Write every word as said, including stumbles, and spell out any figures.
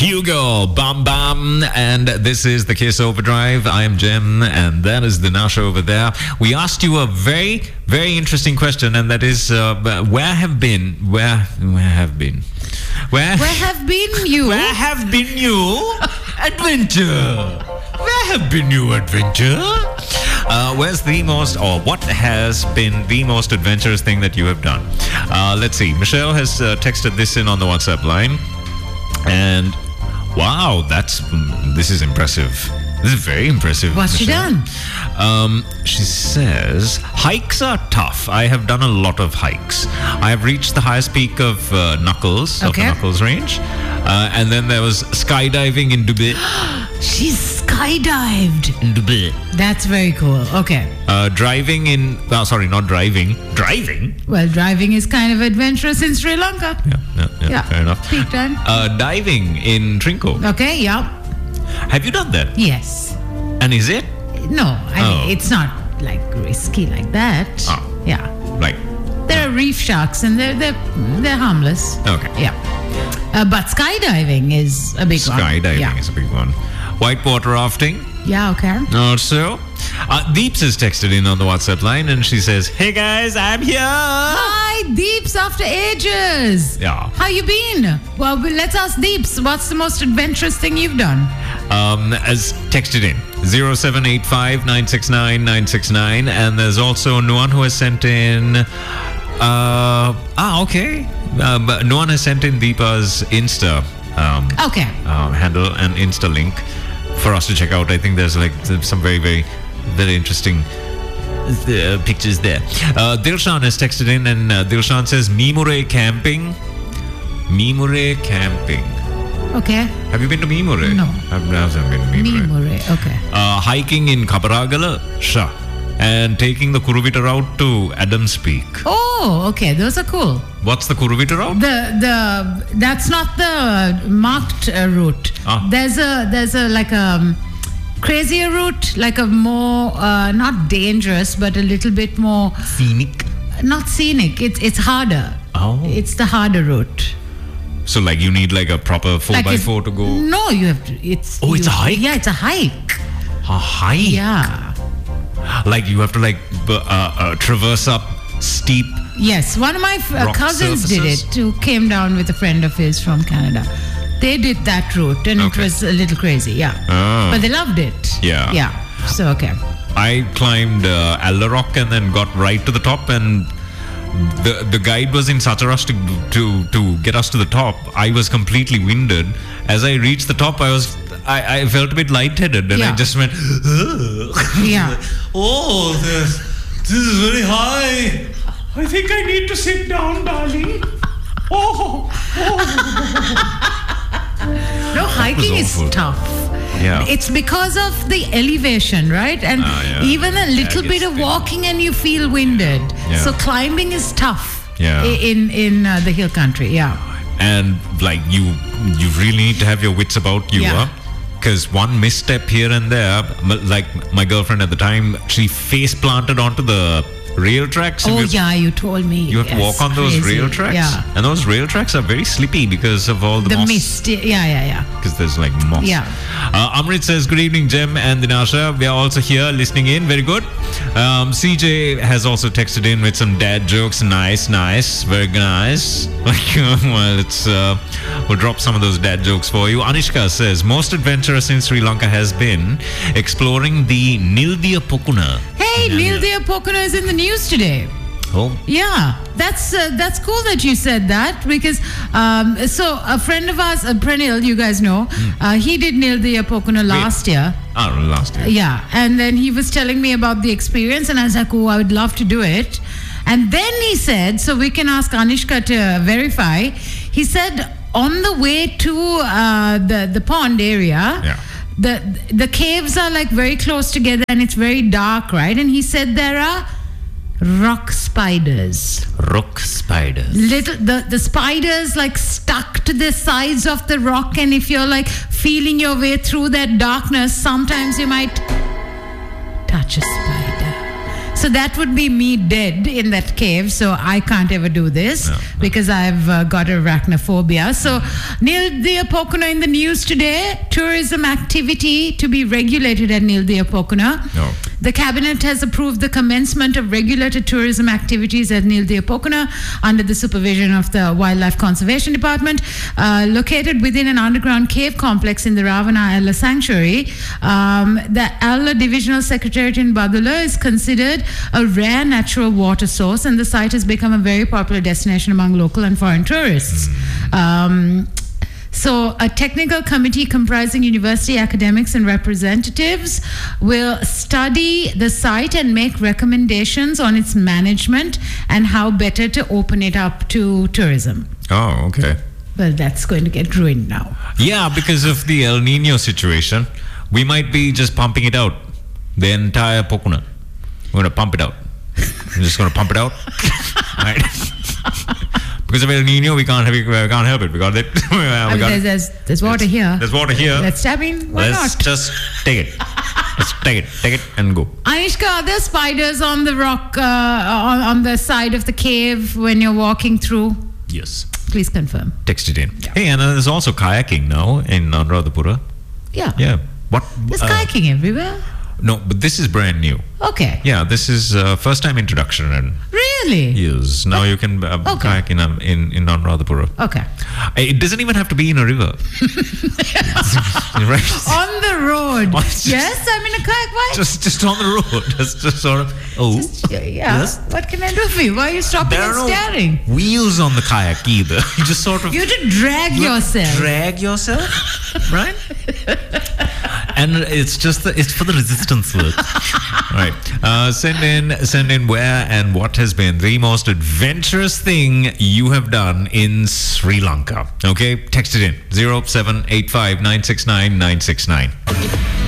Hugo, Bam Bam, and this is the Kiss Overdrive. I am Jem, and that is Dinasha over there. We asked you a very, very interesting question, and that is, uh, where have been, where, where have been, where, where have been you? Where have been you, adventure? Where have been you, adventure? Uh, where's the most, or what has been the most adventurous thing that you have done? Uh, let's see. Michelle has uh, texted this in on the WhatsApp line, and wow, that's this is impressive. This is very impressive. What's Michelle. she done? Um, she says, hikes are tough. I have done a lot of hikes. I have reached the highest peak of uh, Knuckles, okay. of the Knuckles range. Uh, and then there was skydiving in Dubai. She's skydived. In Dubai. That's very cool. Okay. Uh, driving in, oh, sorry, not driving. Driving? Well, driving is kind of adventurous in Sri Lanka. Yeah, yeah, yeah, yeah. fair enough. Peak time. Uh, diving in Trinco. Okay, yeah. Have you done that? Yes. And is it? No, I Oh. mean, it's not like risky like that. Oh. Yeah. Like, There are reef sharks and they're they're they're harmless. okay. Yeah. Uh, but skydiving is a big one. Skydiving Yeah. is a big one. Whitewater rafting. Yeah, okay. Also, uh, Deeps is texted in on the WhatsApp line and she says, hey guys, I'm here. Hi, Deeps, after ages. Yeah. How you been? Well, let's ask Deeps. What's the most adventurous thing you've done? Um, as texted in zero seven eight five nine six nine nine six nine, and there's also Nuan who has sent in. Uh, ah, okay. Uh, but Nuan has sent in Deepa's Insta um, Okay. uh, handle and Insta link for us to check out. I think there's like some very, very, very interesting uh, pictures there. Uh, Dilshan has texted in, and uh, Dilshan says Mimure camping. Mimure camping. Okay. Have you been to Mimure? No. I've never been to Mimure. Mimure. Okay. Uh, hiking in Kaparagala, sure. And taking the Kuruvita route to Adams Peak. Oh, okay. Those are cool. What's the Kuruvita route? The the that's not the marked uh, route. Ah. There's a there's a like a um, crazier route, like a more uh, not dangerous, but a little bit more Scenic. not scenic. It's it's harder. Oh. It's the harder route. So like you need like a proper four Like by it's- four to go. No, you have to. It's Oh, it's you- a hike? Yeah, it's a hike. A hike. Yeah. Like you have to like b- uh, uh, traverse up steep. Yes, one of my f- uh, Rock cousins surfaces? did it. Who came down with a friend of his from Canada. They did that route, and Okay. it was a little crazy. Yeah, Ah. but they loved it. Yeah. Yeah. So okay. I climbed uh, Alla Rock and then got right to the top, and the the guide was in such a rush to to to get us to the top. I was completely winded. As I reached the top, I was I, I felt a bit lightheaded, and Yeah. I just went. Yeah. Oh, this, this is very high. I think I need to sit down, darling. Oh, No, hiking is awful. tough. Yeah. It's because of the elevation, right? And Ah, yeah. even a little Yeah, bit it's of big. walking and you feel winded. Yeah. So climbing is tough. Yeah. i- In in uh, the hill country. Yeah. and like you, you really need to have your wits about you, Yeah. because one misstep here and there, m- like my girlfriend at the time, she face planted onto the rail tracks. Oh you, yeah, you told me. You have to Yes, walk on those crazy. rail tracks, Yeah. and those rail tracks are very slippy because of all the, The moss. mist. Yeah, yeah, yeah. Because there's like moss. Yeah. Uh, Amrit says, good evening, Jem and Dinasha. We are also here listening in. Very good. Um, C J has also texted in with some dad jokes. Nice, nice. Very nice. Like, well, it's, uh, we'll drop some of those dad jokes for you. Anishka says, most adventurous in Sri Lanka has been exploring the Nildia Pokuna. Hey, Neil Dear Pokuna is in the news today. Oh, Yeah, that's uh, that's cool that you said that, because um, so a friend of ours, uh, Pranil, you guys know, uh, he did Nil Deya Pokuna last year. oh, last year. Yeah, and then he was telling me about the experience, and I was like, oh, I would love to do it. And then he said, so we can ask Anishka to verify. He said on the way to uh, the the pond area. Yeah. The the caves are like very close together and it's very dark, right? And he said there are rock spiders. Rock spiders. Little the, the spiders like stuck to the sides of the rock, and if you're like feeling your way through that darkness, sometimes you might touch a spider. So that would be me dead in that cave. So I can't ever do this No, no. because I've uh, got arachnophobia. So Nildia Pokuna in the news today, tourism activity to be regulated at Nildia Pokuna. No. The cabinet has approved the commencement of regulated tourism activities at Nildia Pokuna under the supervision of the Wildlife Conservation Department, uh, located within an underground cave complex in the Ravana Allah Sanctuary. Um, the Allah Divisional Secretariat in Badula is considered a rare natural water source, and the site has become a very popular destination among local and foreign tourists. Um, So, a technical committee comprising university academics and representatives will study the site and make recommendations on its management and how better to open it up to tourism. Oh, okay. Well, that's going to get ruined now. Yeah, because of the El Nino situation, we might be just pumping it out. The entire Pokuna. We're going to pump it out. We're just going to pump it out. Right? Because of El Nino, we can't, we can't help it. We got it. we I mean, got there's, there's, there's water here. There's water here. Let's tap in. Why Let's not? just take it. Let's take it. Take it and go. Anishka, are there spiders on the rock, uh, on, on the side of the cave when you're walking through? Yes. Please confirm. Text it in. Yeah. Hey, and uh, there's also kayaking now in Anuradhapura. Yeah. Yeah. What? There's uh, kayaking everywhere. No, but this is brand new. Okay. Yeah, this is uh, first time introduction and Really? yes. Now you can uh, Okay. kayak in um, in in Anuradhapura. Okay. It doesn't even have to be in a river. Right? On the road. On- just- Yes, I'm in a kayak. Why? Just just on the road. Just just sort of oh. yeah. Yes. What can I do for you? Why are you stopping There and are no staring? wheels on the kayak either. You just sort of You have to drag yourself. drag yourself, right? And it's just the, it's for the resistance work, right? Uh, send in send in where and what has been the most adventurous thing you have done in Sri Lanka. Okay, text it in zero seven eight five nine six nine nine six nine.